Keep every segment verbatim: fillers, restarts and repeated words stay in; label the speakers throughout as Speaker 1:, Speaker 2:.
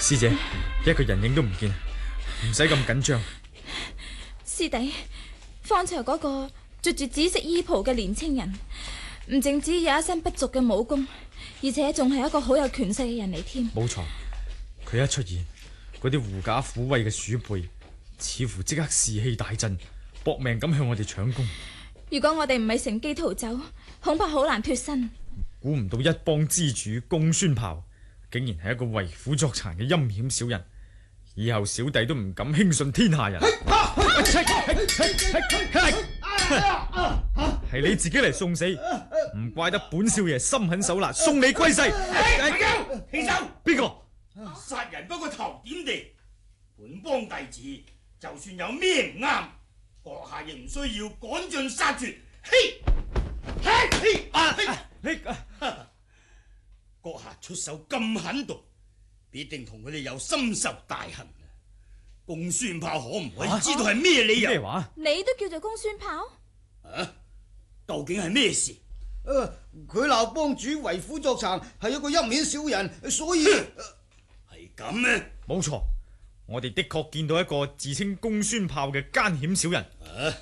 Speaker 1: 師姐，一個人影都唔見，唔使咁緊張。
Speaker 2: 師弟，方才嗰個着住紫色衣袍嘅年青人，唔淨止有一身不俗嘅武功，而且仲係一個好有權勢嘅人嚟添。
Speaker 1: 冇錯，佢一出現，嗰啲狐假虎威嘅鼠輩似乎即刻士氣大振，搏命咁向我哋搶功。
Speaker 2: 如果我哋唔係乘機逃走，恐怕好難脫身。
Speaker 1: 估唔到一幫之主公孫豹竟然係一個為虎作倀嘅陰險小人，以後小弟都唔敢輕信天下人。係你自己嚟送死，唔怪得本少爺心狠手辣，送你歸西。
Speaker 3: 起手！
Speaker 1: 邊個？
Speaker 3: 殺人不過頭點地，本幫弟子就算有咩唔啱，閣下亦唔需要趕盡殺絕。嘿，嘿，嘿，啊，嘿，閣下出手咁狠毒，必定同佢哋有深仇大恨。公孫豹可唔可以知道係咩理由？
Speaker 1: 咩話？
Speaker 2: 你都叫做公孫豹？
Speaker 3: 啊，究竟係咩事？
Speaker 4: 誒，佢鬧幫主為虎作倀，係一個陰險小人，所以
Speaker 3: 係咁咩？
Speaker 1: 冇錯，我哋的確見到一個自稱公孫豹嘅奸險小人。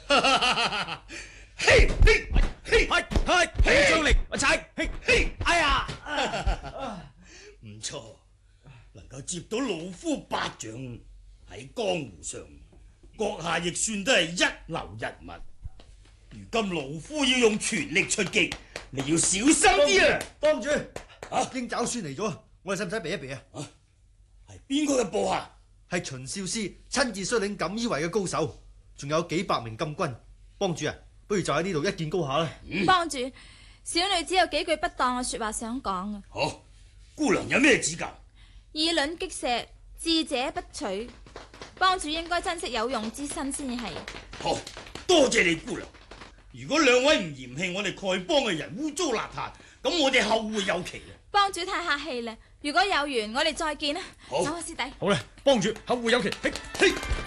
Speaker 3: 嘿，嘿，嘿，
Speaker 1: 係係，俾張力，我踩，嘿，
Speaker 3: 嘿，
Speaker 1: 哎呀，
Speaker 3: 唔錯，能夠接到老夫巴掌，喺江湖上，閣下亦算都係一流人物。如今老夫要用全力出擊，你要小心啲啊！
Speaker 4: 幫主，
Speaker 3: 啊，
Speaker 4: 鷹爪孫嚟咗，我哋使唔使避一避啊？
Speaker 3: 係邊個嘅部下？
Speaker 4: 係秦少師親自率領錦衣衛嘅高手，仲有幾百名禁軍。幫主啊，不如就喺呢度一見高下啦。
Speaker 3: 嗯、
Speaker 2: 幫主，小女只有幾句不當嘅說話想講啊。
Speaker 3: 好，姑娘有咩指教？
Speaker 2: 以卵擊石，智者不取。幫主應該珍惜有用之身先至係。
Speaker 3: 好，多謝你姑娘。如果兩位唔嫌棄我哋丐幫嘅人污糟邋遢，咁我哋後會有期啦。
Speaker 2: 幫主太客氣啦，如果有緣，我哋再見啦。
Speaker 3: 好，
Speaker 2: 走啊，師弟。
Speaker 1: 好啦，幫住後會有期。嘿，嘿。